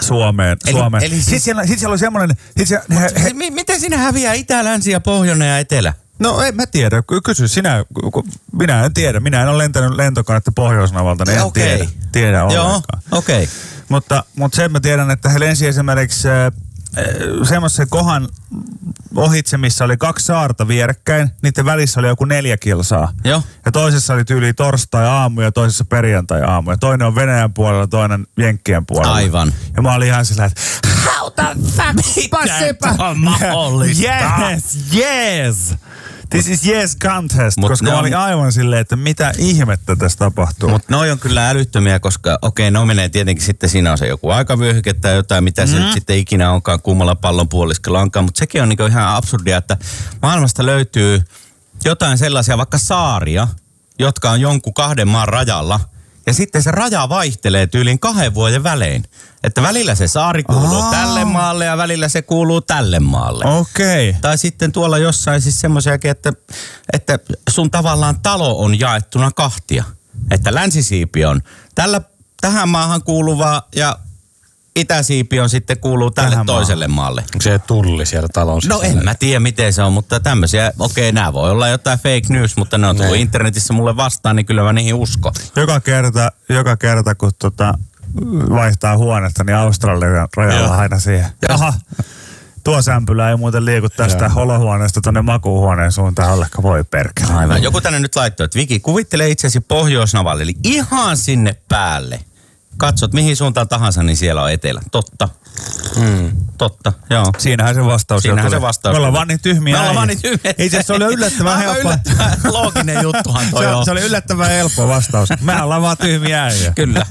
Suomeen. Eli Sitten siellä oli semmoinen... Miten sinä häviää itä, länsi ja pohjoinen ja etelä? No en mä tiedä. Kysy sinä. Minä en tiedä. Minä en ole lentänyt lentokonetta Pohjoisnavalta, niin en tiedä ollenkaan. Joo, okei. Mutta sen mä tiedän, että he lensi esimerkiksi semmoisen kohan ohitse, missä oli 2 saarta vierekkäin. Niiden välissä oli joku 4 kilsaa. Joo. Ja toisessa oli tyyli torstai-aamu ja toisessa perjantai-aamu. Ja toinen on Venäjän puolella, toinen Jenkkien puolella. Aivan. Ja mä olin ihan sillä, että how the fuck on mahdollista? Yes! This is yes contest, koska mä olin aivan silleen, että mitä ihmettä tässä tapahtuu. Mutta noi on kyllä älyttömiä, koska no menee tietenkin sitten siinä on se joku aikavyöhyke tai jotain, mitä se nyt sitten ikinä onkaan, kummalla pallon puoliskolla onkaan. Mutta sekin on niinku ihan absurdia, että maailmasta löytyy jotain sellaisia vaikka saaria, jotka on jonkun 2 maan rajalla. Ja sitten se raja vaihtelee tyyliin 2 vuoden välein. Että välillä se saari kuuluu tälle maalle ja välillä se kuuluu tälle maalle. Okei. Tai sitten tuolla jossain siis semmoisiakin, että sun tavallaan talo on jaettuna 2. Että länsisiipi on tähän maahan kuuluvaa ja itäsiipi on sitten kuuluu tälle toiselle maalle. Onko se tulli siellä talon sisällä? No en mä tiedä miten se on, mutta tämmöisiä, nämä voi olla jotain fake news, mutta ne on tullut internetissä mulle vastaan, niin kyllä mä niihin uskon. Joka kerta kun vaihtaa huonetta, niin Australian rajalla aina siihen. Aha, tuo sämpylä ei muuten liiku tästä olohuoneesta tuonne makuuhuoneen suuntaan ollenkaan, voi perkele. Aivan. Joku tänne nyt laittoi, että Viki, kuvittele itsesi Pohjoisnavalle, eli ihan sinne päälle. Katsot mihin suuntaan tahansa, niin siellä on etelä. Totta. Totta, joo. Siinähän se vastaus. Me ollaan vaan niin tyhmiä. Itse asiassa se oli yllättävän helppo. Looginen juttuhan toi on. Se oli yllättävän helppo vastaus. Me ollaan vaan tyhmiä äijä. Kyllä,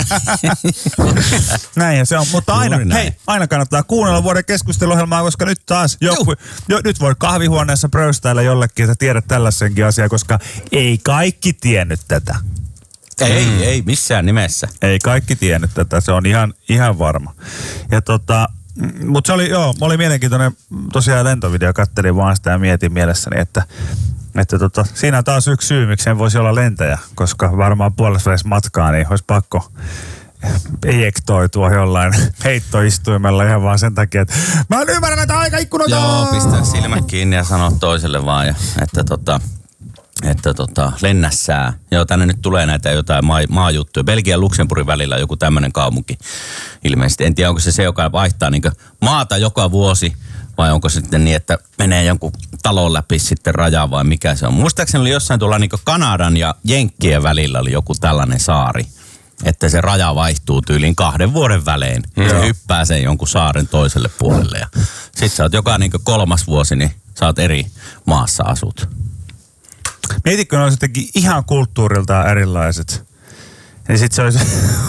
näin se on. Mutta aina kannattaa kuunnella vuoden keskusteluohjelmaa, koska nyt taas nyt voi kahvihuoneessa pröystäillä jollekin, että tiedät tällaisenkin asiaa, koska ei kaikki tiennyt tätä. Ei missään nimessä. Ei kaikki tiennyt tätä, se on ihan varma. Ja mutta se oli mielenkiintoinen tosiaan lentovideo, kattelin vaan sitä ja mietin mielessäni, että siinä on taas yksi syy, miksi en voisi olla lentäjä, koska varmaan puolesvälissä matkaa, niin olisi pakko ejektoitua jollain heittoistuimella ihan vaan sen takia, että mä en ymmärrä näitä aikaikkunoita! Joo, pistää silmät kiinni ja sano toiselle vaan, että lennässää. Joo, tänne nyt tulee näitä jotain maajuttuja. Belgian ja Luxemburgin välillä on joku tämmöinen kaupunki ilmeisesti. En tiedä, onko se joka vaihtaa niin maata joka vuosi vai onko se sitten niin, että menee jonkun talon läpi sitten rajaa vai mikä se on. Muistaakseni oli jossain tuolla niin Kanadan ja Jenkkien välillä oli joku tällainen saari, että se raja vaihtuu tyyliin 2 vuoden välein. Se hyppää sen jonkun saaren toiselle puolelle ja sit sä oot joka niin 3. vuosi, niin sä oot eri maassa asut. Mietitkö, ne olisi jotenkin ihan kulttuuriltaan erilaiset. Niin sit se olisi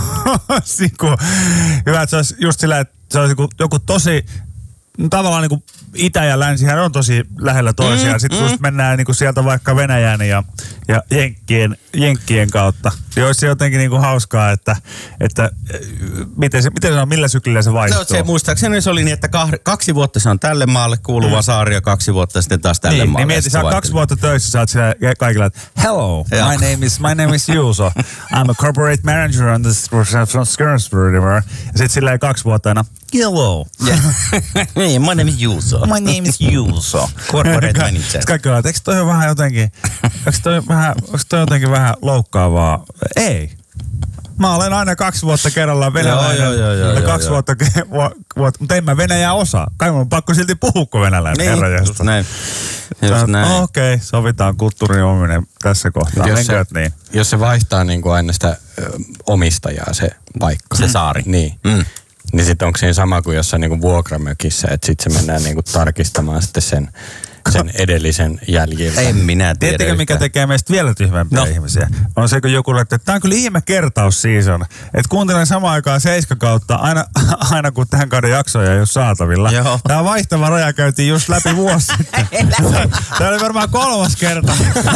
hyvä, että se olisi just sillä, että se olisi joku tosi, tavallaan niin kuin itä ja länsihän on tosi lähellä toisiaan. Sitten kun mennään niin kuin sieltä vaikka Venäjän ja Jenkkien kautta, niin olisi jotenkin niin kuin hauskaa, että miten se on, millä syklillä se vaihtuu. No se muistaakseni se oli niin, että 2 vuotta se on tälle maalle kuuluva saari ja 2 vuotta sitten taas tälle maalle. Niin mieti, sä oot 2 vuotta töissä, sä oot siellä kaikilla, että hello, my name is Juuso. I'm a corporate manager on this from Skrensburg. Ja sit silleen 2 vuotta aina, hello. My name is Juuso. My name is Juuso. Corporate manager. Kaikki on, eikö toi vähän jotenkin, vähän loukkaavaa? Ei. Mä olen aina 2 vuotta kerrallaan venäläinen. Joo. 2 vuotta, mutta en mä venäjää osaa. Kai mun on pakko silti puhua kuin venäläinen niin, just näin. Okei, sovitaan kulttuurin ominen tässä kohtaa. Jos se vaihtaa niin kuin aina sitä omistajaa se paikka. Se saari. Niin. Niin sitten onko siinä sama kuin jossain niinku vuokramökissä, että sitten se mennään niinku tarkistamaan sitten sen edellisen jäljiltä. En minä tiedä. Tiedättekö, mikä tekee meistä vielä tyhmempiä ihmisiä? On se, kun joku laittaa, että tämä on kyllä ihme kertaus season. Että kuuntelen samaan aikaan 7 kautta, aina kun tähän kauden jaksoja ei ole saatavilla. Joo. Tämä vaihtava raja käytiin just läpi vuosi sitten. Tämä oli varmaan 3. kerta.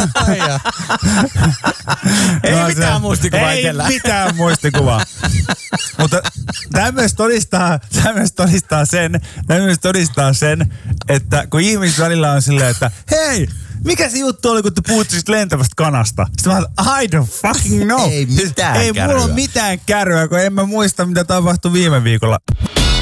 Ei mitään muistikuvaa itsellä. Ei mitään muistikuvaa. Mutta tämmöistä todistaa sen, että kun ihmiset välillä on silleen, että hei, mikä se juttu oli, kun te puhutte siitä lentävästä kanasta? Sitten mä I don't fucking know. Ei mitään Ei mulla ole mitään kärryä, kun en mä muista, mitä tapahtui viime viikolla.